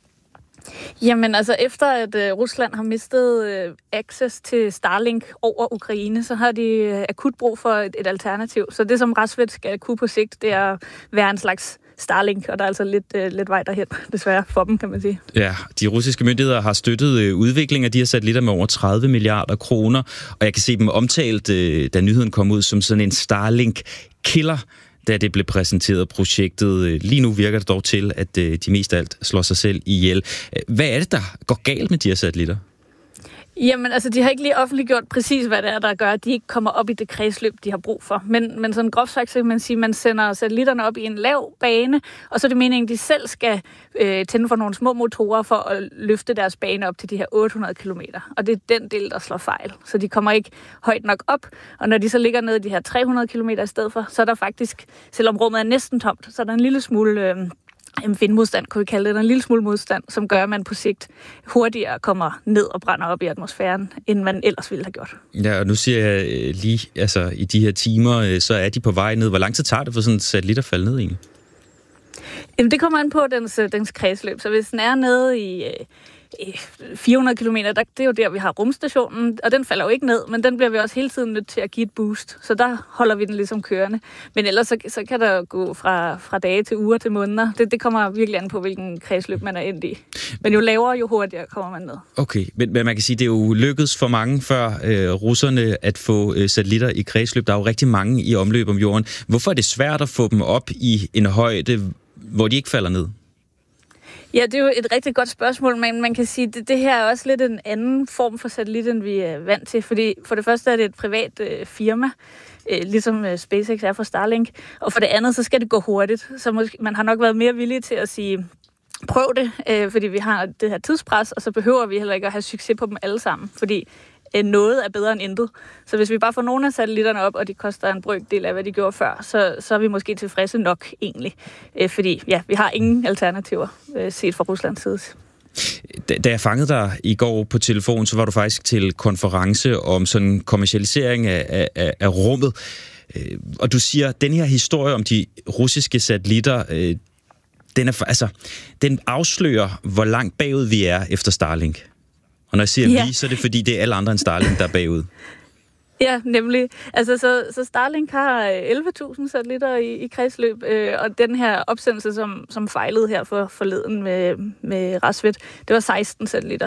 Jamen altså, efter at Rusland har mistet access til Starlink over Ukraine, så har de akut brug for et alternativ. Så det, som Rasvet skal kunne på sigt, det er at være en slags Starlink, og der er altså lidt vej derhen, desværre, for dem, kan man sige. Ja, de russiske myndigheder har støttet udviklingen af de her satellitter med over 30 milliarder kroner, og jeg kan se dem omtalt, da nyheden kom ud, som sådan en Starlink-killer, da det blev præsenteret projektet. Lige nu virker det dog til, at de mest af alt slår sig selv ihjel. Hvad er det, der går galt med de her satellitter? Jamen, altså, de har ikke lige offentliggjort præcis, hvad det er, der gør, at de ikke kommer op i det kredsløb, de har brug for. Men sådan groft sagt, så kan man sige, at man sender satellitterne op i en lav bane, og så er det meningen, at de selv skal tænde for nogle små motorer for at løfte deres bane op til de her 800 kilometer. Og det er den del, der slår fejl. Så de kommer ikke højt nok op, og når de så ligger nede i de her 300 kilometer i stedet for, så er der faktisk, selvom rummet er næsten tomt, så er der en lille smule en vindmodstand, kunne vi kalde det, en lille smule modstand, som gør, at man på sigt hurtigere kommer ned og brænder op i atmosfæren, end man ellers ville have gjort. Ja, og nu siger jeg lige, altså i de her timer, så er de på vej ned. Hvor lang tid tager det for sådan et satellit at falde ned egentlig? Jamen, det kommer an på dens kredsløb. Så hvis den er nede i 400 kilometer, det er jo der, vi har rumstationen, og den falder jo ikke ned, men den bliver vi også hele tiden nødt til at give et boost. Så der holder vi den ligesom kørende. Men ellers så kan der gå fra dage til uger til måneder. Det kommer virkelig an på, hvilken kredsløb man er endt i. Men jo lavere, jo hurtigere kommer man ned. Okay, men man kan sige, det er jo lykkedes for mange før russerne at få satellitter i kredsløb. Der er jo rigtig mange i omløb om jorden. Hvorfor er det svært at få dem op i en højde, hvor de ikke falder ned? Ja, det er jo et rigtig godt spørgsmål, men man kan sige, at det her er også lidt en anden form for satellit, end vi er vant til. Fordi for det første er det et privat firma, ligesom SpaceX er for Starlink. Og for det andet, så skal det gå hurtigt. Så man har nok været mere villig til at sige, prøv det, fordi vi har det her tidspres, og så behøver vi heller ikke at have succes på dem alle sammen. Fordi noget er bedre end intet. Så hvis vi bare får nogle af satellitterne op, og de koster en brøkdel af, hvad de gjorde før, så er vi måske tilfredse nok egentlig. Fordi ja, vi har ingen alternativer set fra Ruslands side. Da jeg fangede dig i går på telefon, så var du faktisk til konference om sådan kommercialisering af rummet. Og du siger, at den her historie om de russiske satellitter, den afslører, hvor langt bagud vi er efter Starlink. Og når jeg siger vi, så er det fordi, det er alle andre end Starlink, der er bagud. Ja, nemlig. Altså, så Starlink har 11.000 satellitter i kredsløb, og den her opsendelse, som fejlede her forleden med Rasvet, det var 16 satellitter.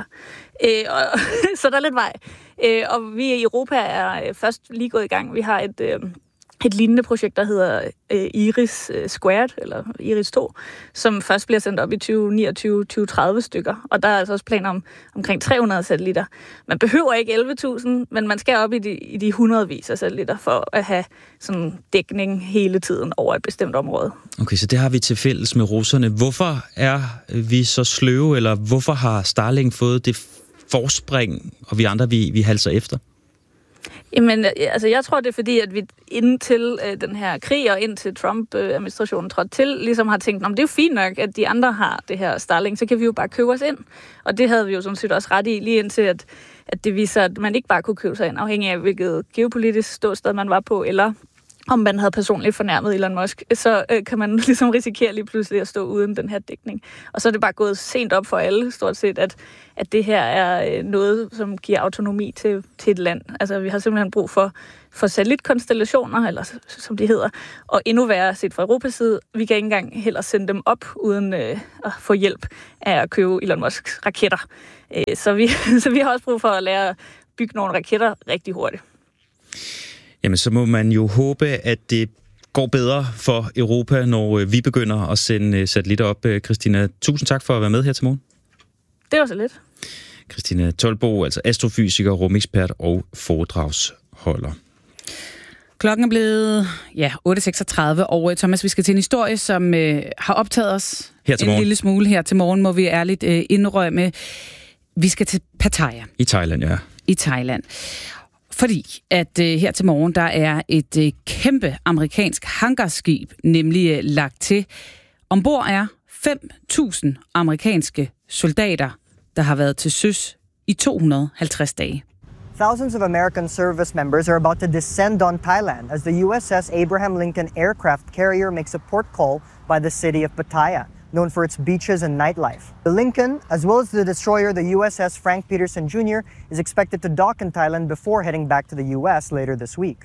Så der er lidt vej. Og vi i Europa er først lige gået i gang. Vi har et lignende projekt, der hedder Iris Squared, eller Iris 2, som først bliver sendt op i 2029-2030 stykker. Og der er altså også planer om omkring 300 satellitter. Man behøver ikke 11.000, men man skal op i de hundredvis af satellitter for at have sådan dækning hele tiden over et bestemt område. Okay, så det har vi til fælles med russerne. Hvorfor er vi så sløve, eller hvorfor har Starlink fået det forspring, og vi andre, vi halser efter? Jamen, altså jeg tror, det er fordi, at vi indtil den her krig og indtil Trump-administrationen trådte til, ligesom har tænkt, det er jo fint nok, at de andre har det her Starlink, så kan vi jo bare købe os ind. Og det havde vi jo sådan set også ret i, lige indtil at det viser, at man ikke bare kunne købe sig ind, afhængig af hvilket geopolitisk ståsted man var på, eller om man havde personligt fornærmet Elon Musk, så kan man ligesom risikere lige pludselig at stå uden den her dækning. Og så er det bare gået sent op for alle, stort set, at det her er noget, som giver autonomi til et land. Altså, vi har simpelthen brug for satellitkonstellationer, eller som de hedder, og endnu værre set fra Europas side, vi kan ikke engang heller sende dem op, uden at få hjælp af at købe Elon Musks raketter. Så vi har også brug for at lære at bygge nogle raketter rigtig hurtigt. Jamen, så må man jo håbe, at det går bedre for Europa, når vi begynder at sende satellitter op. Christina, tusind tak for at være med her til morgen. Det var så lidt. Christina Tolbo, altså astrofysiker, rumekspert og foredragsholder. Klokken er blevet 8.36, og Thomas, vi skal til en historie, som har optaget os en lille smule her til morgen, må vi ærligt indrømme. Vi skal til Pattaya. I Thailand, ja. I Thailand. Fordi at her til morgen, der er et kæmpe amerikansk hangarskib nemlig lagt til. Ombord er 5.000 amerikanske soldater, der har været til søs i 250 dage. Thousands of American service members are about to descend on Thailand as the USS Abraham Lincoln aircraft carrier makes a port call by the city of Pattaya, known for its beaches and nightlife. The Lincoln, as well as the destroyer, the USS Frank Peterson Jr., is expected to dock in Thailand before heading back to the US later this week.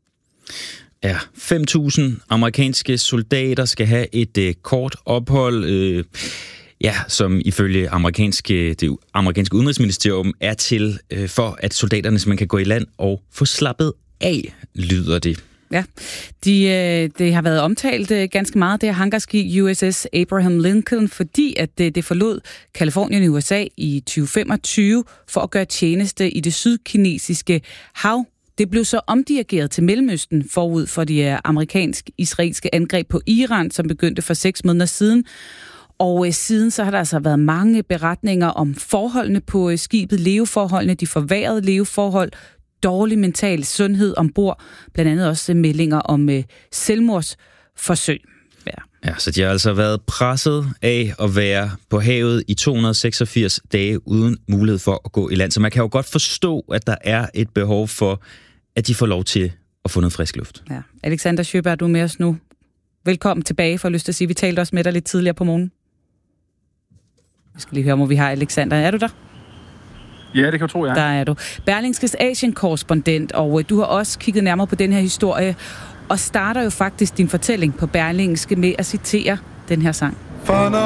Ja, 5.000 amerikanske soldater skal have et kort ophold, som ifølge det amerikanske udenrigsministerium er til for, at soldaterne simpelthen kan gå i land og få slappet af, lyder det. Ja, det har været omtalt ganske meget, det her hangarskib USS Abraham Lincoln, fordi at det forlod Californien i USA i 2025 for at gøre tjeneste i det sydkinesiske hav. Det blev så omdirigeret til Mellemøsten forud for de amerikansk-israelske angreb på Iran, som begyndte for 6 måneder siden. Og siden så har der altså været mange beretninger om forholdene på skibet, leveforholdene, de forværrede leveforhold, dårlig mental sundhed ombord, blandt andet også meldinger om selvmordsforsøg. Ja, så de har altså været presset af at være på havet i 286 dage uden mulighed for at gå i land. Så man kan jo godt forstå, at der er et behov for, at de får lov til at få noget frisk luft. Ja. Alexander Sjøberg, du er med os nu. Velkommen tilbage, for lyst til at sige. Vi talte også med dig lidt tidligere på morgen. Vi skal lige høre, hvor vi har Alexander. Er du der? Ja, det kan jeg tro, jeg. Der er du. Berlingskes Asien-korrespondent, og du har også kigget nærmere på den her historie, og starter jo faktisk din fortælling på Berlingske med at citere den her sang.